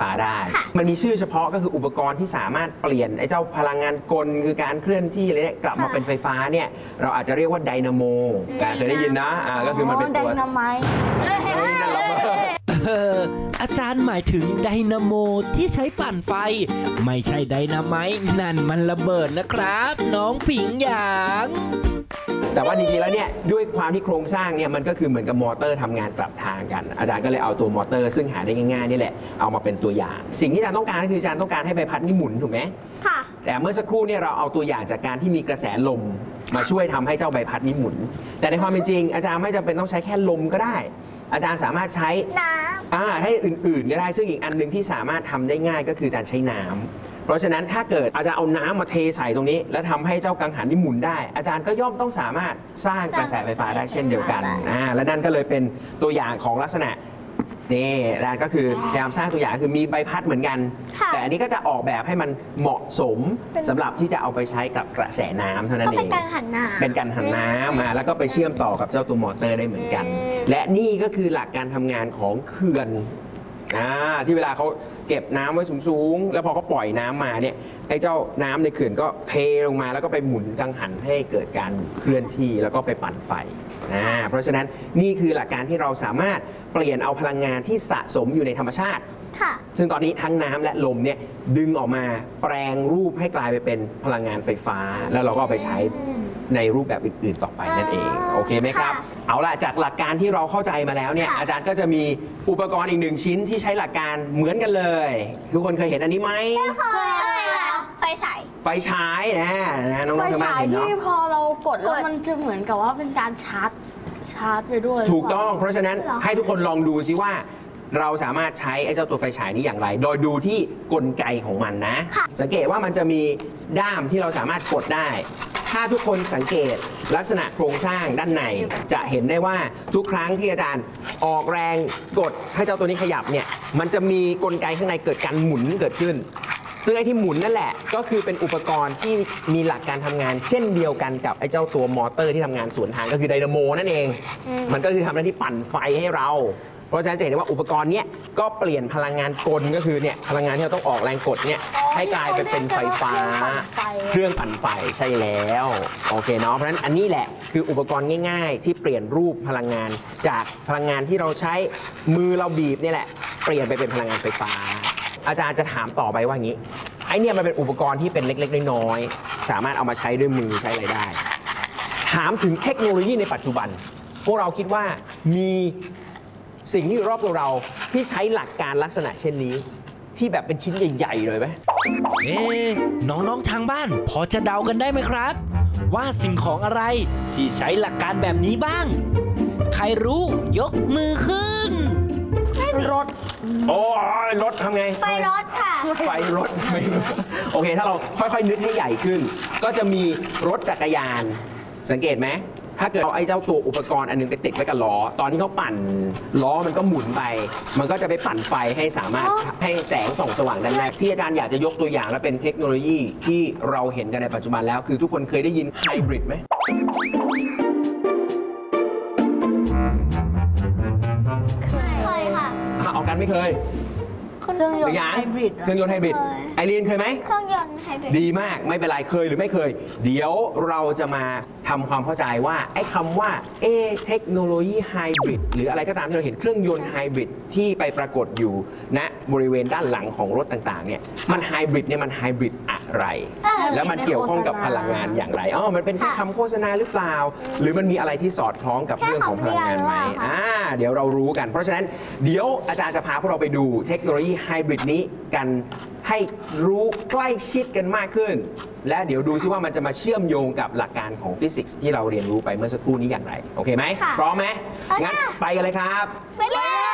ได้มันมีชื่อเฉพาะก็คืออุปกรณ์ที่สามารถเปลี่ยนไอ้เจ้าพลังงานกลคือการเคลื่อนที่อะไรเนี่ยกลับมาเป็นไฟฟ้าเนี่ยเราอาจจะเรียกว่าไดนาโมเคยได้ยินนะก็คือมันเป็นตัวไดนาไมต์อาจารย์หมายถึงไดนาโมที่ใช้ปั่นไฟไม่ใช่ไดนาไมต์นั่นมันระเบิดนะครับน้องผิงหยางแต่ว่าจริงๆแล้วเนี่ยด้วยความที่โครงสร้างเนี่ยมันก็คือเหมือนกับมอเตอร์ทำงานกลับทางกันอาจารย์ก็เลยเอาตัวมอเตอร์ซึ่งหาได้ง่ายๆนี่แหละเอามาเป็นตัวอย่างสิ่งที่อาจารย์ต้องการก็คืออาจารย์ต้องการให้ใบพัดนี่หมุนถูกไหมค่ะแต่เมื่อสักครู่เนี่ยเราเอาตัวอย่างจากการที่มีกระแสลมมาช่วยทำให้เจ้าใบพัดนี้หมุนแต่ในความเป็นจริงอาจารย์ไม่จำเป็นต้องใช้แค่ลมก็ได้อาจารย์สามารถใช้น้ำให้อื่นๆก็ได้ซึ่งอีกอันนึงที่สามารถทำได้ง่ายก็คือการใช้น้ำเพราะฉะนั้นถ้าเกิดอาจารย์เอาน้ำมาเทใส่ตรงนี้แล้วทำให้เจ้ากังหันนี่หมุนได้อาจารย์ก็ย่อมต้องสามารถสร้างกระแสไฟฟ้าได้เช่นเดียวกันและนั่นก็เลยเป็นตัวอย่างของลักษณะนี่อาจารย์ก็คือพยายามสร้างตัวอย่างคือมีใบพัดเหมือนกันแต่อันนี้ก็จะออกแบบให้มันเหมาะสมสำหรับที่จะเอาไปใช้กับกระแสน้ำเท่านั้นเองเป็นการหันน้ำเป็นการหันน้ำมาแล้วก็ไปเชื่อมต่อกับเจ้าตัวมอเตอร์ได้เหมือนกันและนี่ก็คือหลักการทำงานของเขื่อนที่เวลาเขาเก็บน้ำไว้สูงๆแล้วพอเขาปล่อยน้ำมาเนี่ยไอ้เจ้าน้ำในเขื่อนก็เทลงมาแล้วก็ไปหมุนกังหันให้เกิดการเคลื่อนที่แล้วก็ไปปั่นไฟเพราะฉะนั้นนี่คือหลักการที่เราสามารถเปลี่ยนเอาพลังงานที่สะสมอยู่ในธรรมชาติซึ่งตอนนี้ทั้งน้ำและลมเนี่ยดึงออกมาแปลงรูปให้กลายไปเป็นพลังงานไฟฟ้าแล้วเราก็เอาไปใช้ในรูปแบบอื่นๆต่อไปนั่นเองโอเคไหมครับเอาล่ะจากหลักการที่เราเข้าใจมาแล้วเนี่ยอาจารย์ก็จะมีอุปกรณ์อีกหนึ่งชิ้นที่ใช้หลักการเหมือนกันเลยทุกคนเคยเห็นอันนี้ไหมเคยไฟฉายน้องๆทางบ้านเห็นเนาะที่พอเรากดแล้วมันจะเหมือนกับว่าเป็นการชาร์จไปด้วยถูกต้องเพราะฉะนั้นให้ทุกคนลองดูซิว่าเราสามารถใช้ไอ้เจ้าตัวไฟฉายนี้อย่างไรโดยดูที่กลไกของมันนะสังเกตว่ามันจะมีด้ามที่เราสามารถกดได้ถ้าทุกคนสังเกตลักษณะโครงสร้างด้านในจะเห็นได้ว่าทุกครั้งที่อาจารย์ออกแรงกดให้เจ้าตัวนี้ขยับเนี่ยมันจะมีกลไกข้างในเกิดการหมุนเกิดขึ้นซึ่งไอ้ที่หมุนนั่นแหละก็คือเป็นอุปกรณ์ที่มีหลักการทำงานเช่นเดียวกันกับไอ้เจ้าตัวมอเตอร์ที่ทำงานสวนทางก็คือไดนาโมนั่นเองมันก็คือทำหน้าที่ปั่นไฟให้เราเพราะฉะนั้นจะเห็นได้ว่าอุปกรณ์นี้ก็เปลี่ยนพลังงานกลก็คือเนี่ยพลังงานที่เราต้องออกแรงกดเนี่ยให้กลายไปเป็นไฟฟ้าเครื่องปั่นไฟใช่แล้วโอเคเนาะเพราะฉะนั้นอันนี้แหละคืออุปกรณ์ง่ายๆที่เปลี่ยนรูปพลังงานจากพลังงานที่เราใช้มือเราบีบนี่แหละเปลี่ยนไปเป็นพลังงานไฟฟ้าอาจารย์จะถามต่อไปว่างี้ไอเนี่ยมันเป็นอุปกรณ์ที่เป็นเล็กๆน้อยๆสามารถเอามาใช้ด้วยมือใช้อะไรได้ถามถึงเทคโนโลยีในปัจจุบันพวกเราคิดว่ามีสิ่งที่อยู่รอบตัวเราที่ใช้หลักการลักษณะเช่นนี้ที่แบบเป็นชิ้นใหญ่ๆเลยไหมน้องๆทางบ้านพอจะเดากันได้ไหมครับว่าสิ่งของอะไรที่ใช้หลักการแบบนี้บ้างใครรู้ยกมือขึ้นรถโอ้ยรถทำไงไฟรถค่ะไฟรถโอเคถ้าเราค่อยๆนึกให้ใหญ่ขึ้นก็จะมีรถจักรยานสังเกตไหมถ้าเกิดเอาไอ้เจ้าตัวอุปกรณ์อันนึงไปติดไว้กับล้อตอนที่เขาปั่นล้อมันก็หมุนไปมันก็จะไปปั่นไฟให้สามารถให้แสงส่องสว่างด้านในที่อาจารย์อยากจะยกตัวอย่างและเป็นเทคโนโลยีที่เราเห็นกันในปัจจุบันแล้วคือทุกคนเคยได้ยินไฮบริดไหมเคยค่ะเอากันไม่เคยเครื่องยนต์ไฮบริดไอรีนเคยไหมเครื่องยนต์ไฮบริดดีมากไม่เป็นไรเคยหรือไม่เคยเดี๋ยวเราจะมาทำความเข้าใจว่าไอ้คำว่าเทคโนโลยีไฮบริดหรืออะไรก็ตามที่เราเห็นเครื่องยนต์ไฮบริดที่ไปปรากฏอยู่ณบริเวณด้านหลังของรถต่างๆเนี่ยมันไฮบริดเนี่ยมันไฮบริดอะไรแล้วมันเกี่ยวข้องกับพลังงานอย่างไรมันเป็นแค่คำโฆษณาหรือเปล่าหรือมันมีอะไรที่สอดคล้องกับเรื่องของพลังงานไหมเดี๋ยวเรารู้กันเพราะฉะนั้นเดี๋ยวอาจารย์จะพาพวกเราไปดูเทคโนโลยีไฮบริดนี้กันให้รู้ใกล้ชิดกันมากขึ้นและเดี๋ยวดูซิว่ามันจะมาเชื่อมโยงกับหลักการของฟิสิกส์ที่เราเรียนรู้ไปเมื่อสักครู่นี้อย่างไรโอเคไหมพร้อมไหมงั้นไปกันเลยครับไปเลย